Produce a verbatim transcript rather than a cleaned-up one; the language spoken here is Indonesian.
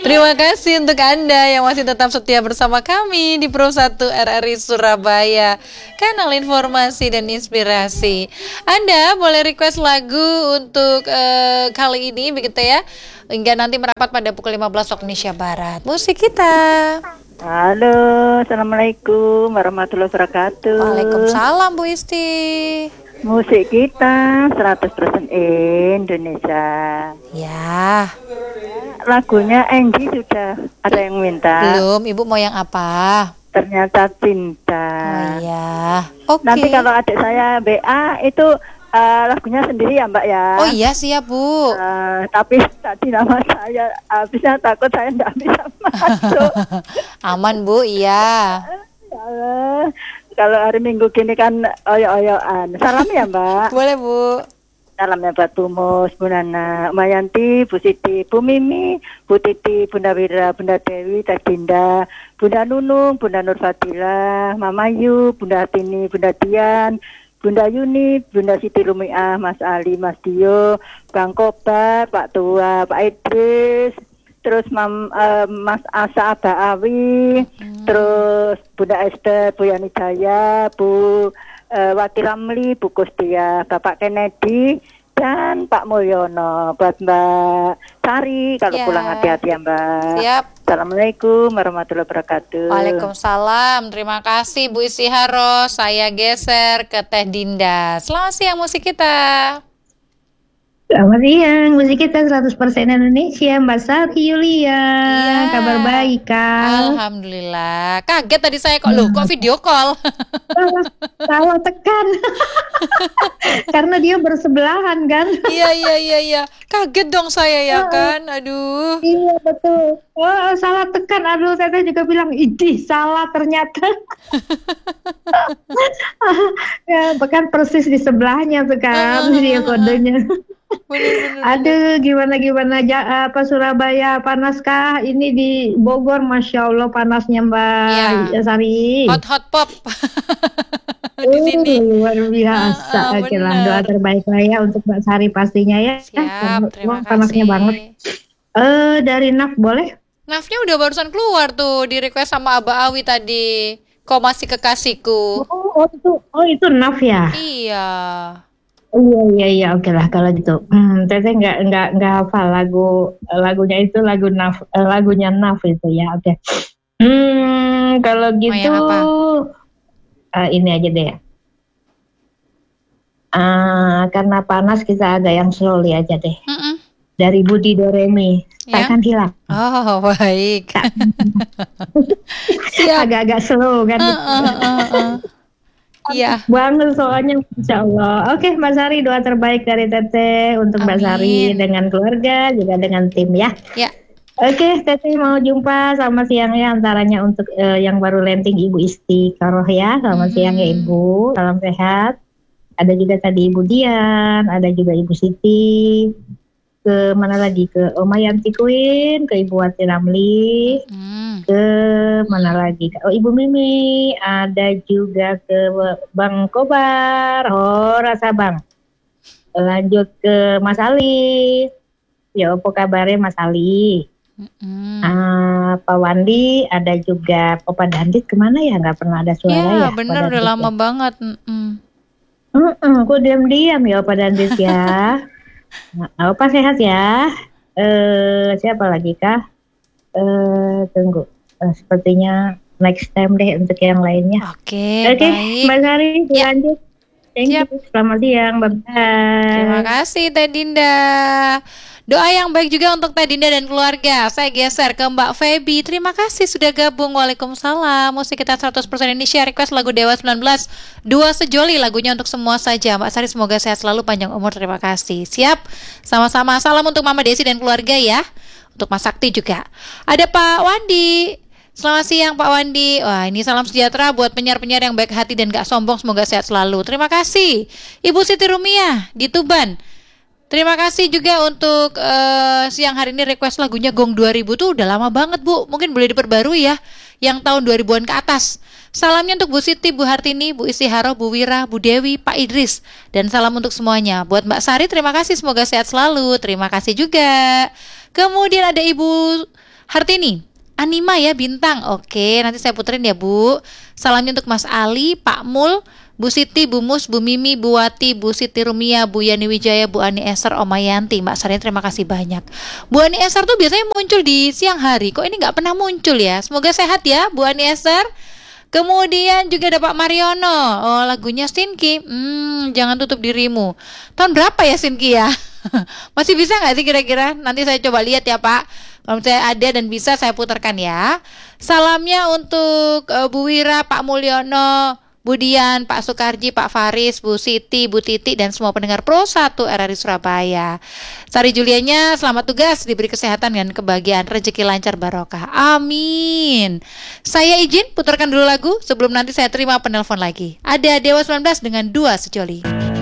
Terima kasih untuk Anda yang masih tetap setia bersama kami di Pro satu R R I Surabaya, kanal informasi dan inspirasi. Anda boleh request lagu untuk uh, kali ini begitu ya, hingga nanti merapat pada pukul lima belas waktu Indonesia Barat. Musik kita. Halo, Assalamualaikum warahmatullahi wabarakatuh. Waalaikumsalam Bu Isti. Musik kita seratus persen Indonesia. Ya. Lagunya Angie sudah ada yang minta. Belum, Ibu mau yang apa? Ternyata Cinta. Oh iya. Oke. Nanti kalau adik saya B A itu uh, lagunya sendiri ya Mbak ya. Oh iya siap Bu. Uh, tapi tadi nama saya habisnya takut saya tidak bisa masuk. Aman Bu, iya. Uh, Kalau hari Minggu gini kan oyo-oyoan. Salam ya Mbak. Boleh Bu. Salamnya buat Bu Mus, Bu Nana, Mayanti, Bu Siti, Bu Mimi, Bu Titi, Bunda Wira, Bunda Dewi, Teh Dinda, Bunda Nunung, Bunda Nur Fadila, Mama Yu, Bunda Tini, Bunda Dian, Bunda Yuni, Bunda Siti Lumiah, Mas Ali, Mas Dio, Bang Kobar, Pak Tua, Pak Idris, terus Mam, uh, Mas Asa Aba Awi, hmm. terus Bunda Esther, Bu Yani Jaya, Bu uh, Wati Ramli, Bu Kustia, Bapak Kennedy, dan Pak Mulyono. Buat Mbak Sari, kalau ya. Pulang hati-hati ya Mbak. Siap. Assalamualaikum warahmatullahi wabarakatuh. Waalaikumsalam. Terima kasih Bu Isiharo. Saya geser ke Teh Dinda. Selamat siang musik kita. Selamat siang, musik kita seratus persen Indonesia, Mbak Sari Yulia. Ya. Kabar baik, Kak. Alhamdulillah. Kaget tadi saya kok, loh, kok video call? Salah, salah tekan. Karena dia bersebelahan kan. Iya, iya, iya, iya. Kaget dong saya ya kan. Aduh. Iya, betul. Oh, salah tekan. Aduh, saya juga bilang, idih, salah ternyata. Ya, bahkan persis di sebelahnya sekarang dia kodenya. Bener, bener, Aduh, gimana gimana aja apa Surabaya panaskah? Ini di Bogor, masya Allah panasnya Mbak ya. Sari. Hot hot pop. Di sini uh, luar biasa. Uh, uh, Oke lah, doa terbaik lah ya untuk Mbak Sari pastinya ya. Siap, terima kasih. Panasnya banget. Eh uh, dari Naf boleh? Nafnya udah barusan keluar tuh di request sama Aba Awi tadi. Kok masih kekasihku? Oh, oh itu oh itu Naf ya? Iya. Oh, iya iya iya oke lah kalau gitu. Hmm, Teteh nggak nggak nggak hafal lagu lagunya itu lagu Naf lagunya Naf itu ya oke. Hmm kalau gitu uh, ini aja deh. Uh, karena panas kita agak yang slowly aja deh. Mm-mm. Dari Budi Doremi ya? Takkan hilang. Oh baik. Agak-agak slow kan. Uh, uh, uh, uh. Iya. Banget soalnya, insya Allah. Oke, Mbak Sari, doa terbaik dari Teteh untuk Mbak Sari dengan keluarga juga dengan tim ya. Ya. Oke, Teteh mau jumpa sama siangnya antaranya untuk uh, yang baru landing Ibu Istiqoroh ya. Selamat hmm. siang ya Ibu, salam sehat. Ada juga tadi Ibu Dian, ada juga Ibu Siti. Ke mana lagi? Ke Oma Yanti Queen, ke Ibu Wati Ramli. Hmm. Ke mana lagi? Oh Ibu Mimi, ada juga ke Bang Kobar. Oh rasa Bang. Lanjut ke Mas Ali. Ya apa kabarnya Mas Ali? Mm-hmm. Uh, Pak Wandi, ada juga Opa Dandit kemana ya? Nggak pernah ada suara ya? Iya bener udah lama ya? Banget. Mm-mm. Mm-mm, kok diam-diam ya Opa Dandit ya? Nah, Opa sehat ya? Eh siapa lagi kah? Eh tunggu. Uh, sepertinya next time deh untuk yang lainnya. Oke, okay, baik. Mbak Sari, ya. lanjut. Thank Siap. you. Selamat siang, bye-bye. Terima kasih Teh Dinda. Doa yang baik juga untuk Teh Dinda dan keluarga. Saya geser ke Mbak Feby. Terima kasih sudah gabung. Waalaikumsalam. Musik kita seratus persen Indonesia. Request lagu Dewa sembilan belas. Dua Sejoli lagunya untuk semua saja. Mbak Sari semoga sehat selalu, panjang umur. Terima kasih. Siap. Sama-sama. Salam untuk Mama Desi dan keluarga ya. Untuk Mas Sakti juga. Ada Pak Wandi. Selamat siang Pak Wandi. Wah ini salam sejahtera buat penyiar-penyiar yang baik hati dan gak sombong. Semoga sehat selalu. Terima kasih Ibu Siti Rumiah di Tuban. Terima kasih juga untuk uh, siang hari ini request lagunya Gong dua ribu tuh udah lama banget Bu. Mungkin boleh diperbarui ya, yang tahun dua ribuan ke atas. Salamnya untuk Bu Siti, Bu Hartini, Bu Istiharo, Bu Wira, Bu Dewi, Pak Idris. Dan salam untuk semuanya. Buat Mbak Sari terima kasih, semoga sehat selalu. Terima kasih juga. Kemudian ada Ibu Hartini, Anima ya bintang. Oke, nanti saya puterin ya Bu. Salamnya untuk Mas Ali, Pak Mul, Bu Siti, Bu Mus, Bu Mimi, Bu Wati, Bu Siti Rumia, Bu Yani Wijaya, Bu Ani Eser, Oma Yanti. Mbak Sarin terima kasih banyak. Bu Ani Eser tuh biasanya muncul di siang hari. Kok ini nggak pernah muncul ya? Semoga sehat ya Bu Ani Eser. Kemudian juga ada Pak Mariono. Oh, lagunya Sinki. Hmm, jangan tutup dirimu. Tahun berapa ya Sinki ya? Masih bisa nggak sih kira-kira? Nanti saya coba lihat ya Pak. Kalau saya ada dan bisa saya putarkan ya. Salamnya untuk uh, Bu Wira, Pak Mulyono, Bu Dian, Pak Sukarji, Pak Faris, Bu Siti, Bu Titi, dan semua pendengar Pro satu R R I Surabaya. Sari Julianya, selamat tugas, diberi kesehatan dan kebahagiaan, rezeki lancar barokah. Amin. Saya izin putarkan dulu lagu sebelum nanti saya terima penelpon lagi. Ada Dewa sembilan belas dengan Dua Sejoli.